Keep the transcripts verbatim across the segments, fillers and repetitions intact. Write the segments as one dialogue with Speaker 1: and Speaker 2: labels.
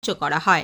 Speaker 1: করা হয়।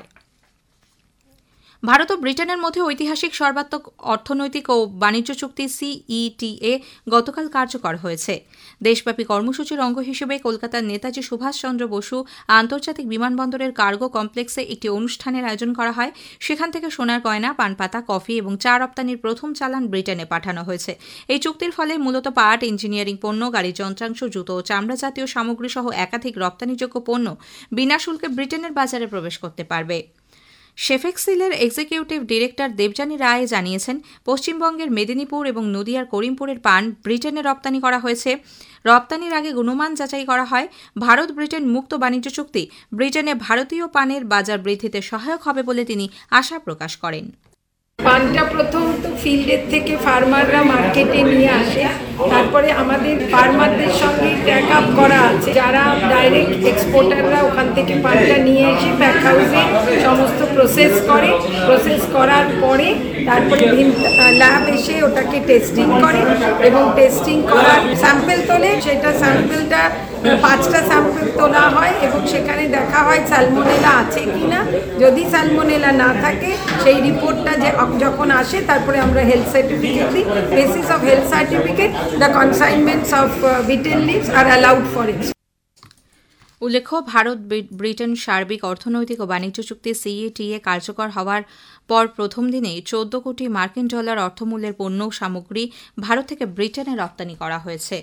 Speaker 1: ভারত ও ব্রিটেনের মধ্যে ঐতিহাসিক সর্বাত্মক অর্থনৈতিক ও বাণিজ্য চুক্তি সিইটিএ গতকাল কার্যকর হয়েছে। দেশব্যাপী কর্মসূচির অঙ্গ হিসেবে কলকাতার নেতাজি সুভাষচন্দ্র বসু আন্তর্জাতিক বিমানবন্দরের কার্গো কমপ্লেক্সে একটি অনুষ্ঠানের আয়োজন করা হয়। সেখান থেকে সোনার গয়না, পানপাতা, কফি এবং চা রপ্তানির প্রথম চালান ব্রিটেনে পাঠানো হয়েছে। এই চুক্তির ফলে মূলত পাট, ইঞ্জিনিয়ারিং পণ্য, গাড়ির যন্ত্রাংশ, জুতো ও চামড়া জাতীয় সামগ্রী সহ একাধিক রপ্তানিযোগ্য পণ্য বিনা শুল্কে ব্রিটেনের বাজারে প্রবেশ করতে পারবে। শেফেক্সিলের এক্সিকিউটিভ ডিরেক্টর দেবযানী রায় জানিয়েছেন, পশ্চিমবঙ্গের মেদিনীপুর এবং নদিয়ার করিমপুরের পান ব্রিটেনে রপ্তানি করা হয়েছে। রপ্তানির আগে গুণমান যাচাই করা হয়। ভারত ব্রিটেন মুক্ত বাণিজ্য চুক্তি ব্রিটেনে ভারতীয় পানের বাজার বৃদ্ধিতে সহায়ক হবে বলে তিনি আশা প্রকাশ করেন।
Speaker 2: পানটা প্রথম তো ফিল্ডের থেকে ফার্মাররা মার্কেটে নিয়ে আসে, তারপরে আমাদের ফার্মারদের সঙ্গে ট্যাগ আপ করা আছে, যারা ডাইরেক্ট এক্সপোর্টাররা ওখান থেকে পানটা নিয়ে এসে প্যাক হাউসে সমস্ত প্রসেস করে। প্রসেস করার পরে তারপরে ল্যাব এসে ওটাকে টেস্টিং করে এবং টেস্টিং করার স্যাম্পেল তোলে। সেটা স্যাম্পেলটা পাঁচটা স্যাম্পেল তোলা হয় এবং সেখানে দেখা হয় স্যালমোনেলা আছে কিনা। যদি স্যালমোনেলা না থাকে সেই রিপোর্টটা যে যখন আসে তারপরে আমরা হেলথ সার্টিফিকেট দিই। Basis of health certificate the কনসাইনমেন্টস of beaten leaves R allowed for it.
Speaker 1: উল্লেখ্য, ভারত ব্রিটেন সার্বিক অর্থনৈতিক ও বাণিজ্য চুক্তি সিইটিএ কার্যকর হওয়ার পর প্রথম দিনেই চোদ্দ কোটি মার্কিন ডলার অর্থমূল্যের পণ্য সামগ্রী ভারত থেকে ব্রিটেনে রপ্তানি করা হয়েছে।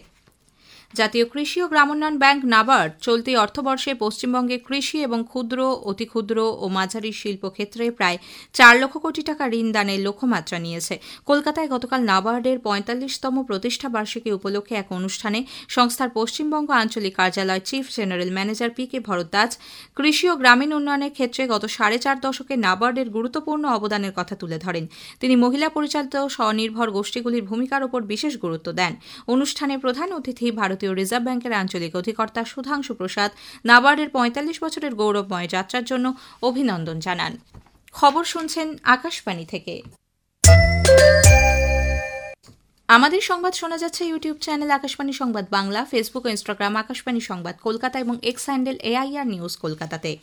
Speaker 1: জাতীয় কৃষি ও গ্রামোন্নয়ন ব্যাংক নাবার্ড চলতি অর্থবর্ষে পশ্চিমবঙ্গে কৃষি এবং ক্ষুদ্র, অতিক্ষুদ্র ও মাঝারি শিল্প ক্ষেত্রে প্রায় চার লক্ষ কোটি টাকা ঋণ দানের লক্ষ্যমাত্রা নিয়েছে। কলকাতায় গতকাল নাবার্ডের পঁয়তাল্লিশতম প্রতিষ্ঠা বার্ষিকী উপলক্ষে এক অনুষ্ঠানে সংস্থার পশ্চিমবঙ্গ আঞ্চলিক কার্যালয় chief general manager P K Bhardwaj কৃষি ও গ্রামীণ উন্নয়নের ক্ষেত্রে গত সাড়ে চার দশকে নাবার্ডের গুরুত্বপূর্ণ অবদানের কথা তুলে ধরেন। তিনি মহিলা পরিচালিত স্বনির্ভর গোষ্ঠীগুলির ভূমিকার উপর বিশেষ গুরুত্ব দেন। অনুষ্ঠানে প্রধান অতিথি ভারত রিজার্ভ ব্যাংকের আঞ্চলিক অধিকর্তা সুধাংশু প্রসাদ নাবার্ডের পঁয়তাল্লিশ বছরের গৌরবময় যাত্রার জন্য অভিনন্দন জানান। খবর শুনছেন আকাশবাণী থেকে। আমাদের সংবাদ শোনা যাচ্ছে ইউটিউব চ্যানেল আকাশবাণী সংবাদ বাংলা, ফেসবুক ও ইনস্টাগ্রাম আকাশবাণী সংবাদ কলকাতা এবং এক্স হ্যান্ডেল এআইআর নিউজ কলকাতাতে।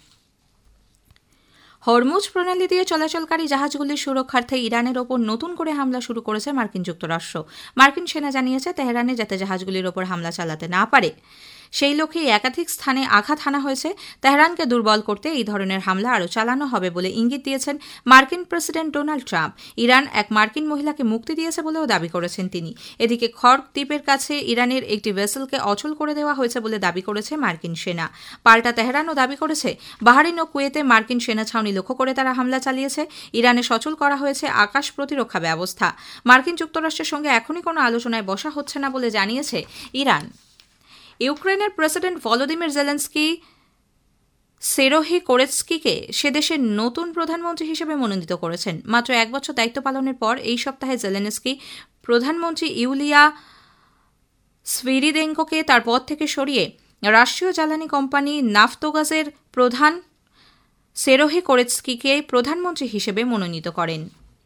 Speaker 1: হরমুজ প্রণালী দিয়ে চলাচলকারী জাহাজগুলির সুরক্ষার্থে ইরানের ওপর নতুন করে হামলা শুরু করেছে মার্কিন যুক্তরাষ্ট্র। মার্কিন সেনা জানিয়েছে, তেহরানে যাতে জাহাজগুলির ওপর হামলা চালাতে না পারে সেই লক্ষ্যে একাধিক স্থানে আঘাত হানা হয়েছে। তেহরানকে দুর্বল করতে এই ধরনের হামলা আরও চালানো হবে বলে ইঙ্গিত দিয়েছেন মার্কিন প্রেসিডেন্ট ডোনাল্ড ট্রাম্প। ইরান এক মার্কিন মহিলাকে মুক্তি দিয়েছে বলেও দাবি করেছেন তিনি। এদিকে খর্গ দ্বীপের কাছে ইরানের একটি ভেসেলকে অচল করে দেওয়া হয়েছে বলে দাবি করেছে মার্কিন সেনা। পাল্টা তেহরানও দাবি করেছে, বাহরিন ও কুয়েতে মার্কিন সেনা ছাউনি লক্ষ্য করে তারা হামলা চালিয়েছে। ইরানে সচল করা হয়েছে আকাশ প্রতিরক্ষা ব্যবস্থা। মার্কিন যুক্তরাষ্ট্রের সঙ্গে এখনই কোনো আলোচনায় বসা হচ্ছে না বলে জানিয়েছে ইরান। ইউক্রেনের প্রেসিডেন্ট ভলোদিমির জেলেনস্কি সেরোহি কোরেৎস্কিকে সে দেশের নতুন প্রধানমন্ত্রী হিসেবে মনোনীত করেছেন। মাত্র এক বছর দায়িত্ব পালনের পর এই সপ্তাহে জেলেনস্কি প্রধানমন্ত্রী ইউলিয়া স্ভিরিদেঙ্কোকে তার পদ থেকে সরিয়ে রাষ্ট্রীয় জ্বালানি কোম্পানি নাফতোগাজের প্রধান সেরোহি কোরেৎস্কিকে প্রধানমন্ত্রী হিসেবে মনোনীত করেন।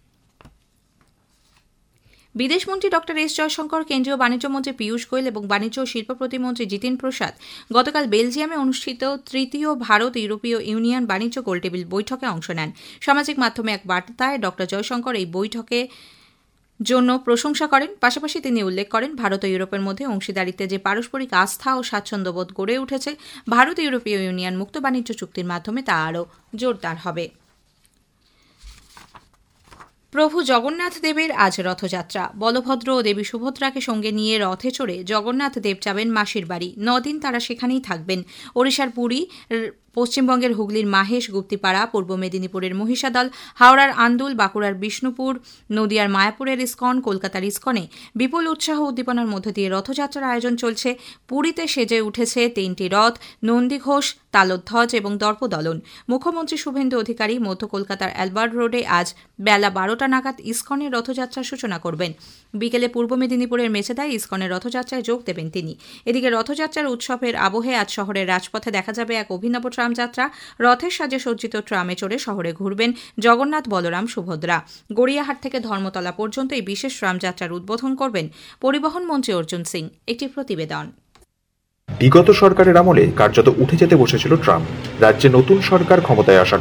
Speaker 1: বিদেশমন্ত্রী ড এস জয়শঙ্কর, কেন্দ্রীয় বাণিজ্যমন্ত্রী পীয়ূষ গোয়েল এবং বাণিজ্য ও শিল্প প্রতিমন্ত্রী জিতিন প্রসাদ গতকাল বেলজিয়ামে অনুষ্ঠিত তৃতীয় ভারত ইউরোপীয় ইউনিয়ন বাণিজ্য গোলটেবিল বৈঠকে অংশ নেন। সামাজিক মাধ্যমে এক বার্তায় ড জয়শঙ্কর এই বৈঠকে জন্য প্রশংসা করেন। পাশাপাশি তিনি উল্লেখ করেন, ভারত ও ইউরোপের মধ্যে অংশীদারিত্বে যে পারস্পরিক আস্থা ও স্বাচ্ছন্দ্যবোধ গড়ে উঠেছে, ভারত ইউরোপীয় ইউনিয়ন মুক্ত বাণিজ্য চুক্তির মাধ্যমে তা আরও জোরদার হবে। প্রভু জগন্নাথ দেবের আজ রথযাত্রা। বলভদ্র ও দেবী সুভদ্রাকে সঙ্গে নিয়ে রথে চড়ে জগন্নাথ দেব যাবেন মাসির বাড়ি। নদিন তারা সেখানেই থাকবেন। ওড়িশার পুরী, পশ্চিমবঙ্গের হুগলির মাহেশ, গুপ্তিপাড়া, পূর্ব মেদিনীপুরের মহিষাদল, হাওড়ার আন্দুল, বাঁকুড়ার বিষ্ণুপুর, নদিয়ার মায়াপুরের ইস্কন, কলকাতার ইস্কনে বিপুল উৎসাহ উদ্দীপনার মধ্য দিয়ে রথযাত্রার আয়োজন চলছে। পুরীতে সেজে উঠেছে তিনটি রথ, নন্দীঘোষ, তালধ্বজ এবং দর্পদলন। মুখ্যমন্ত্রী শুভেন্দু অধিকারী মধ্য কলকাতার অ্যালবার্ট রোডে আজ বেলা বারোটা নাগাদ ইস্কনের রথযাত্রার সূচনা করবেন। বিকেলে পূর্ব মেদিনীপুরের মেছেদায় ইস্কনের রথযাত্রায় যোগ দেবেন তিনি। এদিকে রথযাত্রার উৎসবের আবহে আজ শহরের রাজপথে দেখা যাবে এক অভিনব ট্রামযাত্রা। রথের সাজে সজ্জিত ট্রামে চড়ে শহরে ঘুরবেন জগন্নাথ, বলরাম, সুভদ্রা। গড়িয়াহাট থেকে ধর্মতলা পর্যন্ত এই বিশেষ ট্রামযাত্রার উদ্বোধন করবেন পরিবহন মন্ত্রী অর্জুন সিং। একটি প্রতিবেদন।
Speaker 3: বিগত সরকারের আমলে কার্যত উঠে যেতে বসেছিল ট্রাম। রাজ্যে নতুন সরকার ক্ষমতায় আসার